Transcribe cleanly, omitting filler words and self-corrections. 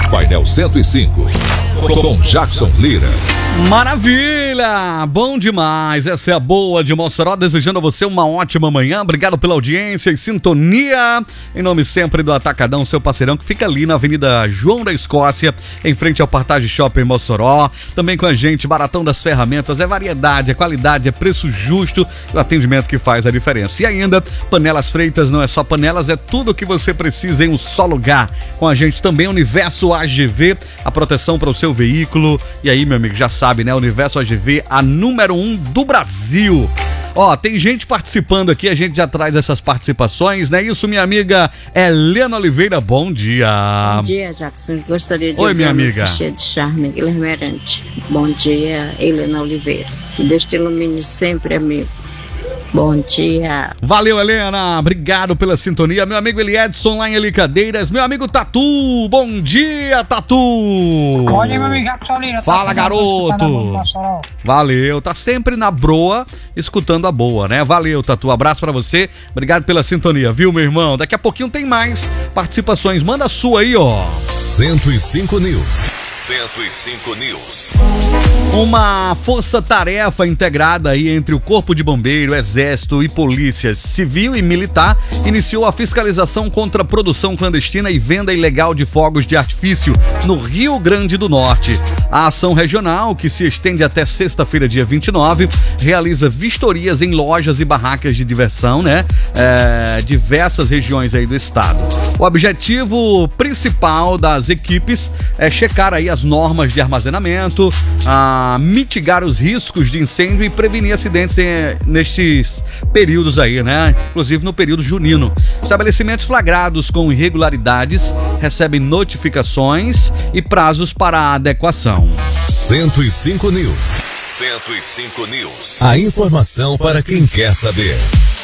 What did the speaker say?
Painel 105, com Jackson Lira. Maravilha! Bom demais! Essa é a Boa de Mossoró, desejando a você uma ótima manhã. Obrigado pela audiência e sintonia. Em nome sempre do Atacadão, seu parceirão, que fica ali na Avenida João da Escócia, em frente ao Partage Shopping Mossoró. Também com a gente, Baratão das Ferramentas. É variedade, é qualidade, é preço justo e o atendimento que faz a diferença. E ainda, Panelas Freitas, não é só panelas, é tudo o que você precisa em um só lugar. Com a gente também, Universo AGV, a proteção para o seu veículo. E aí, meu amigo, já sabe, né? Universo AGV, a número 1 do Brasil. Ó, tem gente participando aqui, a gente já traz essas participações, né? Isso, minha amiga Helena Oliveira, bom dia. Bom dia, Jackson. Gostaria de ouvir minha amiga. Cheia de charme, Guilherme Merante. Bom dia, Helena Oliveira. Deus te ilumine sempre, amigo. Bom dia. Valeu, Helena. Obrigado pela sintonia. Meu amigo Eliedson lá em Elicadeiras. Meu amigo Tatu. Bom dia, Tatu. Olha, meu amigo Jackson Lira. Fala, garoto. Valeu. Tá sempre na broa, escutando a boa, né? Valeu, Tatu. Abraço pra você. Obrigado pela sintonia, viu, meu irmão? Daqui a pouquinho tem mais participações. Manda a sua aí, ó. 105 News. 105 News. Uma força-tarefa integrada aí entre o Corpo de Bombeiro, Exército e Polícia Civil e Militar iniciou a fiscalização contra a produção clandestina e venda ilegal de fogos de artifício no Rio Grande do Norte. A ação regional, que se estende até sexta-feira, dia 29, realiza vistorias em lojas e barracas de diversão, né? Diversas regiões aí do estado. O objetivo principal das equipes é checar aí as normas de armazenamento, mitigar os riscos de incêndio e prevenir acidentes nestes períodos aí, né? Inclusive no período junino. Estabelecimentos flagrados com irregularidades recebem notificações e prazos para adequação. 105 News. 105 News. A informação para quem quer saber.